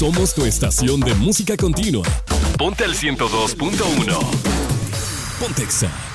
Somos tu estación de música continua. Ponte al 102.1. Pontexa.